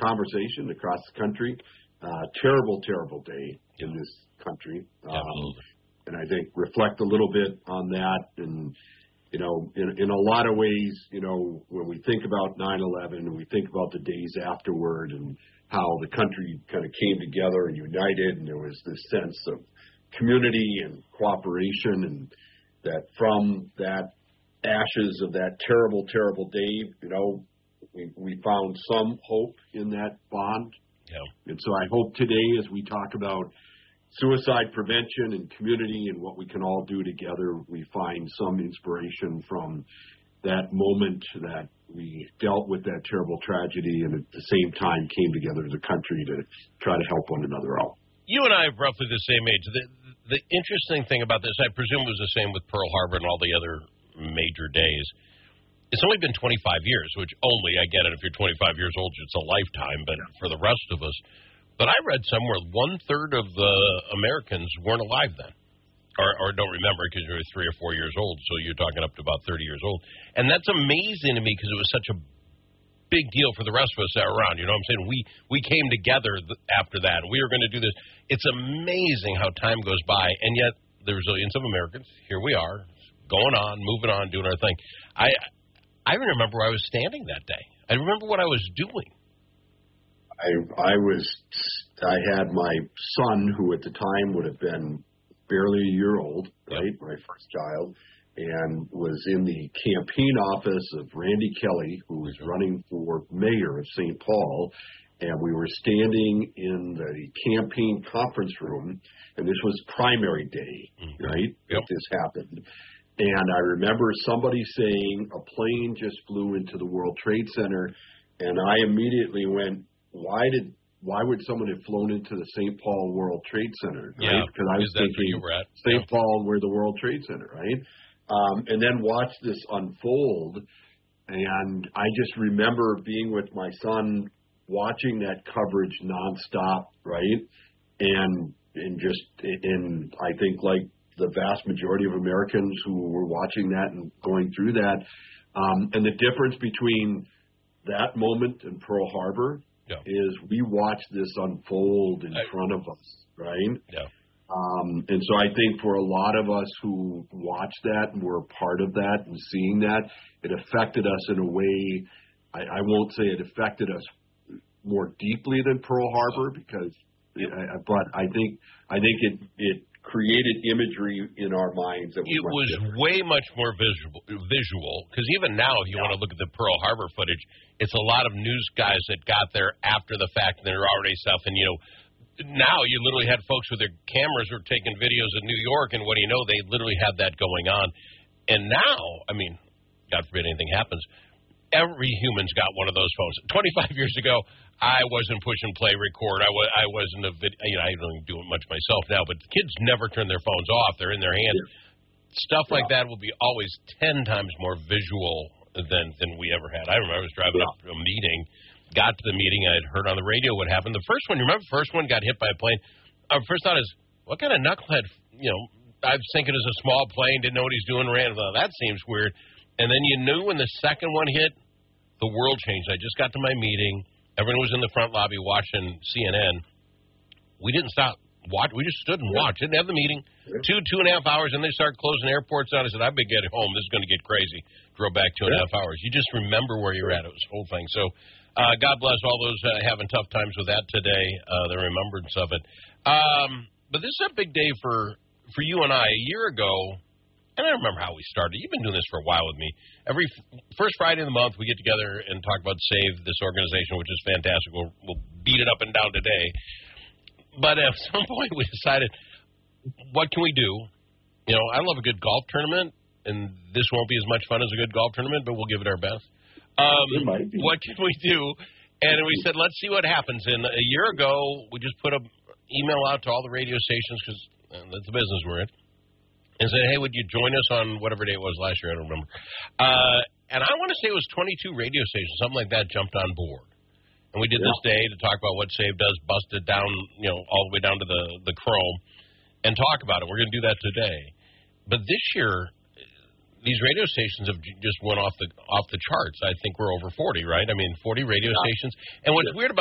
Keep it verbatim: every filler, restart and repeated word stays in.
conversation across the country. Uh, terrible, terrible day in this country. Um, and I think reflect a little bit on that. And, you know, in, in a lot of ways, you know, when we think about nine eleven and we think about the days afterward and how the country kind of came together and united, and there was this sense of community and cooperation, and that from that ashes of that terrible, terrible day, you know, we, we found some hope in that bond. Yeah. And so I hope today, as we talk about suicide prevention and community and what we can all do together, we find some inspiration from that moment that we dealt with that terrible tragedy and at the same time came together as a country to try to help one another out. You and I are roughly the same age. The, the interesting thing about this, I presume, was the same with Pearl Harbor and all the other major days. It's only been twenty-five years, which only, I get it, if you're twenty-five years old, it's a lifetime, but for the rest of us. But I read somewhere one-third of the Americans weren't alive then, or, or don't remember because you were three or four years old, so you're talking up to about thirty years old. And that's amazing to me because it was such a big deal for the rest of us that were around. You know what I'm saying? We, we came together th- after that, and we were going to do this. It's amazing how time goes by, and yet the resilience of Americans, here we are, going on, moving on, doing our thing. I... I remember where I was standing that day. I remember what I was doing. I I was, I had my son, who at the time would have been barely a year old, right, yep. my first child, and was in the campaign office of Randy Kelly, who was running for mayor of Saint Paul, and we were standing in the campaign conference room, and this was primary day, mm-hmm. right, yep. that this happened. And I remember somebody saying a plane just flew into the World Trade Center, and I immediately went, why did why would someone have flown into the Saint Paul World Trade Center? Right? Yeah, because I was thinking Saint Yeah. Paul, we're the World Trade Center, right? Um, and then watch this unfold, and I just remember being with my son, watching that coverage nonstop, right? And and just and I think like. the vast majority of Americans who were watching that and going through that. Um, and the difference between that moment and Pearl Harbor yeah. is we watched this unfold in I, front of us, right? Yeah. Um, and so I think for a lot of us who watched that and were a part of that and seeing that, it affected us in a way, I, I won't say it affected us more deeply than Pearl Harbor because, it, but I think, I think it, it, created imagery in our minds. That it was different. Way much more visual, visual, because even now, if you yeah. want to look at the Pearl Harbor footage, it's a lot of news guys that got there after the fact, and they're already stuff. And, you know, now you literally had folks with their cameras who were taking videos of New York, and what do you know, they literally had that going on. And now, I mean, God forbid anything happens, every human's got one of those phones. twenty-five years ago, I wasn't pushing play record. I, was, I wasn't a video. You know, I don't do it much myself now, but kids never turn their phones off. They're in their hands. Yeah. Stuff like yeah. that will be always ten times more visual than, than we ever had. I remember I was driving yeah. up to a meeting, got to the meeting, I had heard on the radio what happened. The first one, you remember the first one got hit by a plane? Our first thought is, what kind of knucklehead, you know, I was thinking it was a small plane, didn't know what he's doing, ran. Well, that seems weird. And then you knew when the second one hit, the world changed. I just got to my meeting. Everyone was in the front lobby watching C N N. We didn't stop. Watch. We just stood and watched. Didn't have the meeting. Yeah. Two, two and a half hours, and they started closing airports out. I said, I've been getting home. This is going to get crazy. Drove back two and a half hours. You just remember where you're at. It was the whole thing. So uh, God bless all those uh, having tough times with that today, uh, the remembrance of it. Um, but this is a big day for, for you and I. A year ago, and I don't remember how we started. You've been doing this for a while with me. Every f- first Friday of the month, we get together and talk about SAVE, this organization, which is fantastic. We'll, we'll beat it up and down today. But at some point, we decided, what can we do? You know, I love a good golf tournament, and this won't be as much fun as a good golf tournament, but we'll give it our best. Um, it might be. What can we do? And we said, let's see what happens. And a year ago, we just put an email out to all the radio stations, because that's the business we're in, and said, hey, would you join us on whatever day it was last year? I don't remember. Uh, and I want to say it was twenty-two radio stations, something like that, jumped on board. And we did yeah. this day to talk about what SAVE does, bust it down, you know, all the way down to the, the Chrome, and talk about it. We're going to do that today. But this year, these radio stations have just went off the off the charts. I think we're over forty, right? I mean, forty radio yeah. stations. And what's yeah. weird about